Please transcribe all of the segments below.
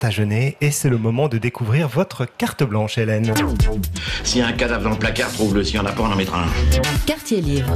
Plantagenet et c'est le moment de découvrir votre carte blanche, Hélène. S'il y a un cadavre dans le placard, trouve-le. S'il n'y en a pas, on en mettra un. Quartier Livre.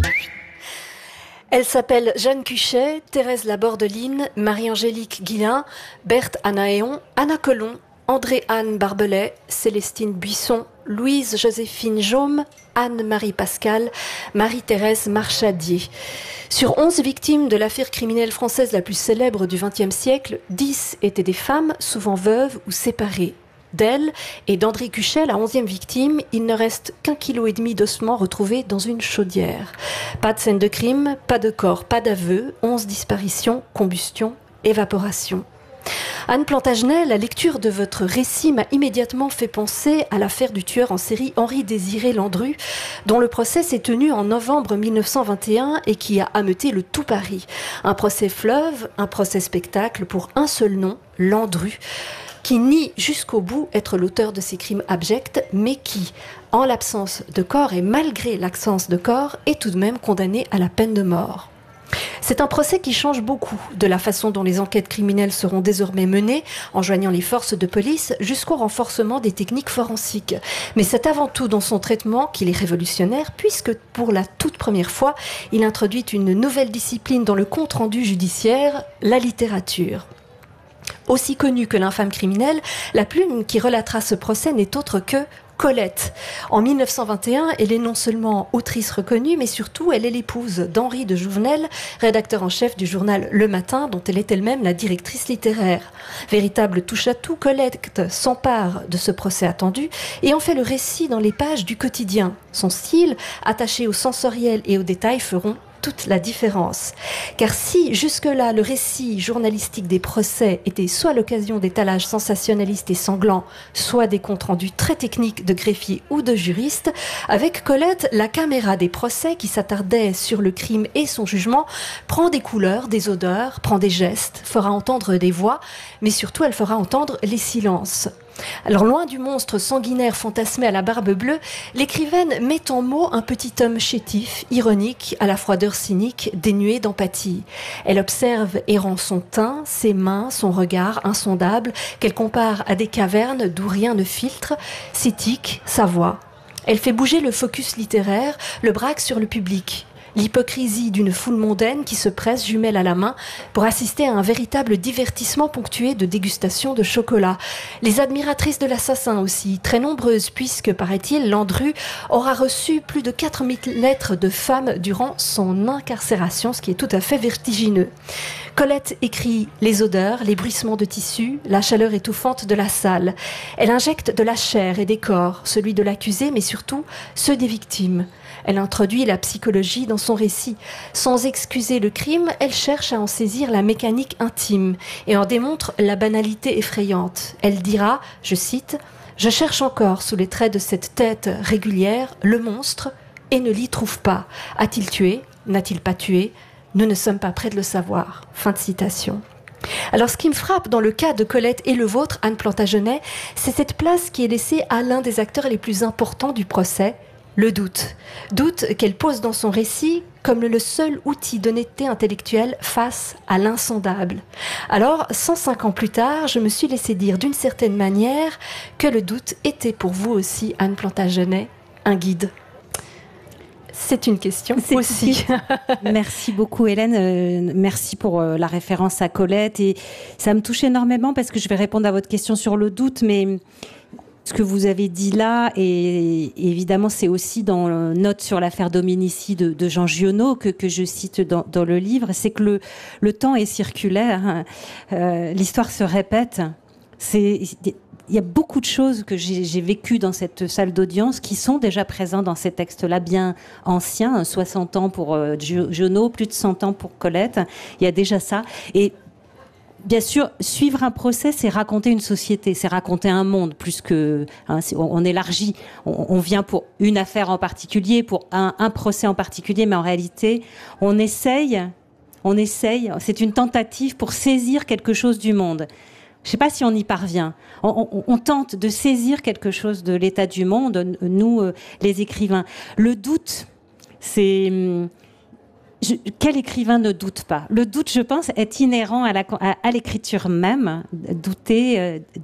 Elle s'appelle Jeanne Cuchet, Thérèse Labordeline, Marie-Angélique Guillain, Berthe Anaéon, Anna Colomb, André-Anne Barbelet, Célestine Buisson, Louise-Joséphine Jaume, Anne-Marie Pascal, Marie-Thérèse Marchadier. Sur 11 victimes de l'affaire criminelle française la plus célèbre du XXe siècle, 10 étaient des femmes, souvent veuves ou séparées. D'elle et d'André Cuchet, la 11e victime, il ne reste qu'1,5 kg d'ossements retrouvés dans une chaudière. Pas de scène de crime, pas de corps, pas d'aveu, 11 disparitions, combustion, évaporation. Anne Plantagenet, la lecture de votre récit m'a immédiatement fait penser à l'affaire du tueur en série Henri-Désiré Landru, dont le procès s'est tenu en novembre 1921 et qui a ameuté le tout Paris. Un procès fleuve, un procès spectacle pour un seul nom, Landru, qui nie jusqu'au bout être l'auteur de ces crimes abjects, mais qui, en l'absence de corps et malgré l'absence de corps, est tout de même condamné à la peine de mort. C'est un procès qui change beaucoup de la façon dont les enquêtes criminelles seront désormais menées, en joignant les forces de police jusqu'au renforcement des techniques forensiques. Mais c'est avant tout dans son traitement qu'il est révolutionnaire, puisque pour la toute première fois, il introduit une nouvelle discipline dans le compte-rendu judiciaire, la littérature. Aussi connue que l'infâme criminelle, la plume qui relatera ce procès n'est autre que Colette. En 1921, elle est non seulement autrice reconnue, mais surtout elle est l'épouse d'Henri de Jouvenel, rédacteur en chef du journal Le Matin, dont elle est elle-même la directrice littéraire. Véritable touche-à-tout, Colette s'empare de ce procès attendu et en fait le récit dans les pages du quotidien. Son style, attaché au sensoriel et aux détails, feront toute la différence. Car si jusque-là le récit journalistique des procès était soit l'occasion d'étalages sensationnalistes et sanglants, soit des comptes rendus très techniques de greffiers ou de juristes, avec Colette, la caméra des procès qui s'attardait sur le crime et son jugement prend des couleurs, des odeurs, prend des gestes, fera entendre des voix, mais surtout elle fera entendre les silences. Alors loin du monstre sanguinaire fantasmé à la barbe bleue, l'écrivaine met en mots un petit homme chétif, ironique, à la froideur cynique, dénué d'empathie. Elle observe errant son teint, ses mains, son regard insondable, qu'elle compare à des cavernes d'où rien ne filtre, ses tics, sa voix. Elle fait bouger le focus littéraire, le braque sur le public. L'hypocrisie d'une foule mondaine qui se presse jumelle à la main pour assister à un véritable divertissement ponctué de dégustation de chocolat. Les admiratrices de l'assassin aussi, très nombreuses puisque, paraît-il, Landru aura reçu plus de 4000 lettres de femmes durant son incarcération, ce qui est tout à fait vertigineux. Colette écrit les odeurs, les bruissements de tissu, la chaleur étouffante de la salle. Elle injecte de la chair et des corps, celui de l'accusé mais surtout ceux des victimes. Elle introduit la psychologie dans son récit. Sans excuser le crime, elle cherche à en saisir la mécanique intime et en démontre la banalité effrayante. Elle dira, je cite, « Je cherche encore sous les traits de cette tête régulière le monstre et ne l'y trouve pas. A-t-il tué? N'a-t-il pas tué? Nous ne sommes pas près de le savoir. » Fin de citation. Alors ce qui me frappe dans le cas de Colette et le vôtre, Anne Plantagenet, c'est cette place qui est laissée à l'un des acteurs les plus importants du procès, le doute. Doute qu'elle pose dans son récit comme le seul outil d'honnêteté intellectuelle face à l'insondable. Alors, 105 ans plus tard, je me suis laissé dire d'une certaine manière que le doute était pour vous aussi, Anne Plantagenet, un guide. C'est une question aussi. Merci beaucoup Hélène, merci pour la référence à Colette et ça me touche énormément parce que je vais répondre à votre question sur le doute, mais ce que vous avez dit là, et évidemment c'est aussi dans Note sur l'affaire Dominici de Jean Giono que je cite dans le livre, c'est que le temps est circulaire, l'histoire se répète. Il y a beaucoup de choses que j'ai vécues dans cette salle d'audience qui sont déjà présentes dans ces textes-là bien anciens, 60 ans pour Giono, plus de 100 ans pour Colette. Il y a déjà ça. Et bien sûr, suivre un procès, c'est raconter une société, c'est raconter un monde, plus que... on élargit, on vient pour une affaire en particulier, pour un procès en particulier, mais en réalité, on essaye, c'est une tentative pour saisir quelque chose du monde. Je ne sais pas si on y parvient. On tente de saisir quelque chose de l'état du monde, nous, les écrivains. Le doute, c'est... Quel écrivain ne doute pas? Le doute, je pense, est inhérent à l'écriture même. Douter,